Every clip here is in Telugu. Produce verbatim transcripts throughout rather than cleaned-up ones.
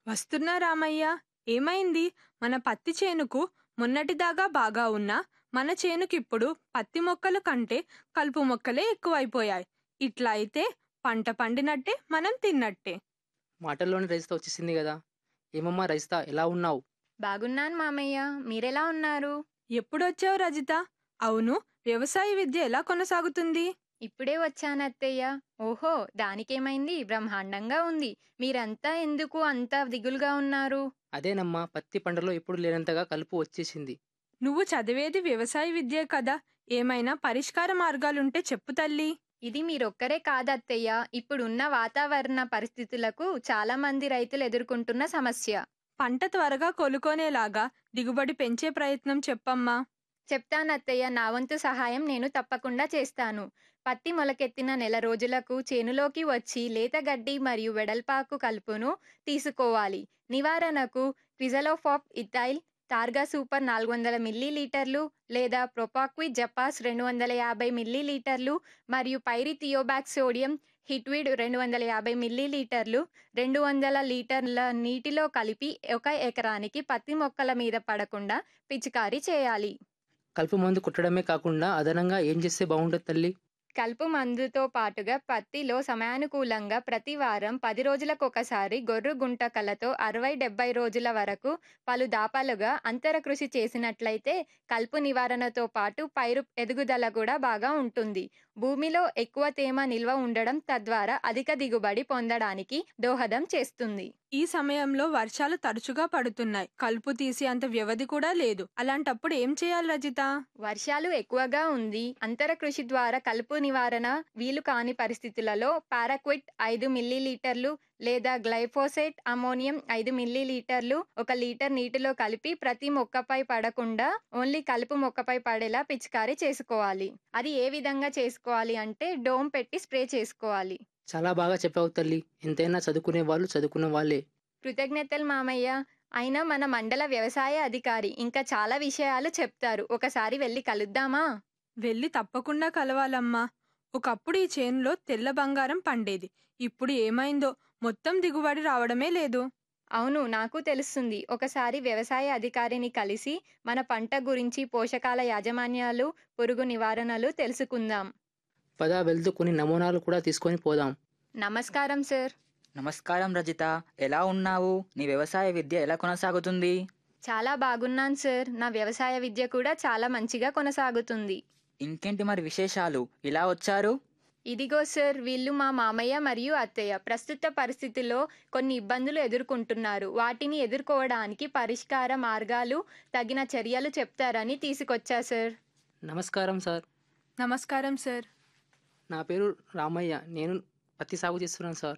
వస్తున్నా రామయ్య. ఏమైంది? మన పత్తి చేనుకు మొన్నటిదాకా బాగా ఉన్నా మన చేనుకిప్పుడు పత్తి మొక్కల కంటే కలుపు మొక్కలే ఎక్కువైపోయాయి. ఇట్లా అయితే పంట పండినట్టే, మనం తిన్నట్టే. మాటల్లోనే రజిత వచ్చేసింది కదా. ఏమమ్మా రజిత, ఎలా ఉన్నావు? బాగున్నాను మామయ్య. మీరెలా ఉన్నారు? ఎప్పుడొచ్చావు రజిత? అవును, వ్యవసాయ విద్య ఎలా కొనసాగుతుంది? ఇప్పుడే వచ్చానత్తయ్య. ఓహో, దానికేమైంది? బ్రహ్మాండంగా ఉంది. మీరంతా ఎందుకు అంత దిగులుగా ఉన్నారు? అదేనమ్మా, పత్తి పంటలో ఎప్పుడు లేనంతగా కలుపు వచ్చేసింది. నువ్వు చదివేది వ్యవసాయ విద్యే కదా, ఏమైనా పరిష్కార మార్గాలుంటే చెప్పు తల్లి. ఇది మీరొక్కరే కాదత్తయ్య, ఇప్పుడున్న వాతావరణ పరిస్థితులకు చాలా మంది రైతులు ఎదుర్కొంటున్న సమస్య. పంట త్వరగా కొలుకొనేలాగా దిగుబడి పెంచే ప్రయత్నం చెప్పమ్మా. చెప్తానత్తయ్య, నా వంతు సహాయం నేను తప్పకుండా చేస్తాను. పత్తి మొలకెత్తిన నెల రోజులకు చేనులోకి వచ్చి లేత గడ్డి మరియు వెడల్పాకు కలుపును తీసుకోవాలి. నివారణకు క్విజలోఫాప్ ఇథైల్, టార్గా సూపర్ నాలుగు వందల మిల్లీలీటర్లు లేదా ప్రొపాక్విడ్ జపాస్ రెండు వందల యాభై మిల్లీలీటర్లు మరియు పైరిథియోబాక్స్ సోడియం హిట్విడ్ రెండు వందల యాభై మిల్లీలీటర్లు రెండు వందల లీటర్ల నీటిలో కలిపి ఒక ఎకరానికి పత్తి మొక్కల మీద పడకుండా పిచికారీ చేయాలి. కలుపు మందు కొట్టడమే కాకుండా అదనంగా ఏం చేస్తే బాగుంటుంది తల్లి? కలుపు మందుతో పాటుగా పత్తిలో సమయానుకూలంగా ప్రతి వారం పది రోజులకొకసారి గొర్రు గుంటకలతో అరవై డెబ్బై రోజుల వరకు పలు దాపాలుగా అంతర కృషి చేసినట్లయితే కలుపు నివారణతో పాటు పైరు ఎదుగుదల కూడా బాగా ఉంటుంది. భూమిలో ఎక్కువ తేమ నిల్వ ఉండడం తద్వారా అధిక దిగుబడి పొందడానికి దోహదం చేస్తుంది. ఈ సమయంలో వర్షాలు తరచుగా పడుతున్నాయి, కలుపు తీసి అంత వ్యవధి కూడా లేదు. అలాంటప్పుడు ఏం చేయాలి రజిత? వర్షాలు ఎక్కువగా ఉంది, అంతర కృషి ద్వారా కలుపు నివారణ వీలు కాని పరిస్థితులలో పారాక్విట్ ఐదు మిల్లీలీటర్లు లేదా గ్లైఫోసేట్ అమోనియం ఐదు మిల్లీలీటర్లు ఒక లీటర్ నీటిలో కలిపి ప్రతి మొక్కపై పడకుండా ఓన్లీ కలుపు మొక్కపై పడేలా పిచికారీ చేసుకోవాలి. అది ఏ విధంగా చేసుకోవాలి అంటే డోమ్ పెట్టి స్ప్రే చేసుకోవాలి. చాలా బాగా చెప్పావు తల్లి. ఎంతైనా చదువుకునే వాళ్ళు చదువుకున్న వాళ్ళే. కృతజ్ఞతలు మామయ్య. అయినా మన మండల వ్యవసాయ అధికారి ఇంకా చాలా విషయాలు చెప్తారు. ఒకసారి వెళ్ళి కలుద్దామా? వెళ్ళి తప్పకుండా కలవాలమ్మా. ఒకప్పుడు ఈ చేనులో తెల్ల బంగారం పండేది, ఇప్పుడు ఏమైందో, మొత్తం దిగుబడి రావడమే లేదు. అవును, నాకు తెలుస్తుంది. ఒకసారి వ్యవసాయ అధికారిని కలిసి మన పంట గురించి, పోషకాల యాజమాన్యాలు, పురుగు నివారణలు తెలుసుకుందాం. పద వెళ్తూ కొన్ని నమూనాలు కూడా తీసుకొని పోదాం. నమస్కారం సార్. నమస్కారం రజిత, ఎలా ఉన్నావు? నీ వ్యవసాయ విద్య ఎలా కొనసాగుతుంది? చాలా బాగున్నాను సార్. నా వ్యవసాయ విద్య కూడా చాలా మంచిగా కొనసాగుతుంది. ఇంకేంటి మరి విశేషాలు? ఇలా వచ్చారు? ఇదిగో సార్, వీళ్ళు మా మామయ్య మరియు అత్తయ్య ప్రస్తుత పరిస్థితుల్లో కొన్ని ఇబ్బందులు ఎదుర్కొంటున్నారు. వాటిని ఎదుర్కోవడానికి పరిష్కార మార్గాలు, తగిన చర్యలు చెప్తారని తీసుకొచ్చా సార్. నమస్కారం సార్. నమస్కారం సార్. నా పేరు రామయ్య, నేను పత్తి సాగు చేస్తున్నాను సార్.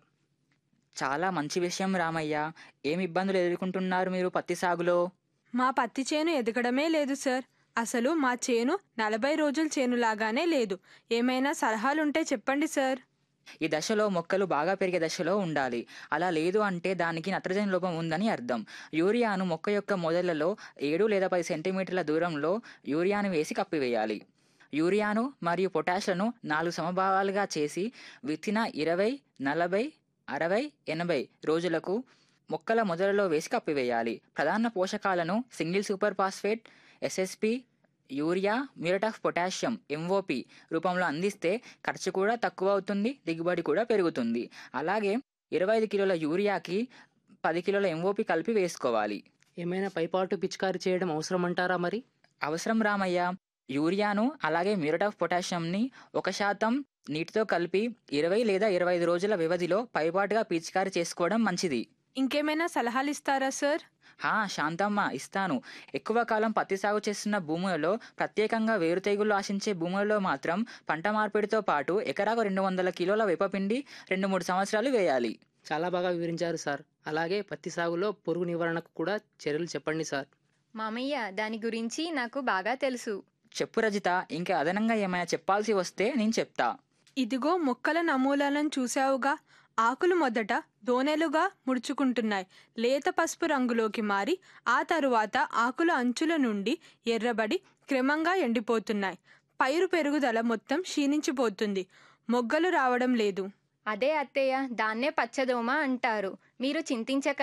చాలా మంచి విషయం రామయ్య. ఏమి ఇబ్బందులు ఎదుర్కొంటున్నారు మీరు పత్తి సాగులో? మా పత్తి చేను ఎదగడమే లేదు సార్. అసలు మా చేను నలభై రోజుల చేనులాగానే లేదు. ఏమైనా సలహాలుంటే చెప్పండి సార్. ఈ దశలో మొక్కలు బాగా పెరిగే దశలో ఉండాలి. అలా లేదు అంటే దానికి నత్రజని లోపం ఉందని అర్థం. యూరియాను మొక్క యొక్క మొదళ్లలో ఏడు లేదా పది సెంటీమీటర్ల దూరంలో యూరియాను వేసి కప్పివేయాలి. యూరియాను మరియు పొటాష్లను నాలుగు సమభాగాలుగా చేసి విత్తిన ఇరవై, నలభై, అరవై, ఎనభై రోజులకు మొక్కల మొదలలో వేసి కప్పివేయాలి. ప్రధాన పోషకాలను single super phosphate, SSP, urea, muriate of potassium MOP రూపంలో అందిస్తే ఖర్చు కూడా తక్కువ అవుతుంది, దిగుబడి కూడా పెరుగుతుంది. అలాగే ఇరవై ఐదు కిలోల యూరియాకి పది కిలోల ఎంఓపి కలిపి వేసుకోవాలి. ఏమైనా పైపాటు పిచికారీ చేయడం అవసరం అంటారా మరి? అవసరం రామయ్య. యూరియాను అలాగే మ్యూరేట్ ఆఫ్ పొటాషియంని ఒక శాతం నీటితో కలిపి ఇరవై లేదా ఇరవై ఐదు రోజుల వ్యవధిలో పైపాటుగా పిచికారీ చేసుకోవడం మంచిది. ఇంకేమైనా సలహాలు ఇస్తారా సార్? హా శాంతమ్మ, ఇస్తాను. ఎక్కువ కాలం పత్తి సాగు చేస్తున్న భూములలో, ప్రత్యేకంగా వేరు తెగులు ఆశించే భూములలో మాత్రం పంట మార్పిడితో పాటు ఎకరాకు రెండు వందల కిలోల వేపపిండి రెండు మూడు సంవత్సరాలు వేయాలి. చాలా బాగా వివరించారు సార్. అలాగే పత్తి సాగులో పురుగు నివారణకు కూడా చర్యలు చెప్పండి సార్. మామయ్య, దాని గురించి నాకు బాగా తెలుసు. చెప్పు రజిత, ఇంకా అదనంగా ఏమైనా చెప్పాల్సి వస్తే నేను చెప్తా. ఇదిగో మొక్కల నమూనాలను చూశావుగా. ఆకులు మొదట దోనెలుగా ముడుచుకుంటున్నాయి, లేత పసుపు రంగులోకి మారి ఆ తరువాత ఆకుల అంచుల నుండి ఎర్రబడి క్రమంగా ఎండిపోతున్నాయి. పైరు పెరుగుదల మొత్తం క్షీణించిపోతుంది, మొగ్గలు రావడం లేదు. అదే అత్తయ్య, దాన్నే పచ్చదోమ అంటారు. మీరు చింతించక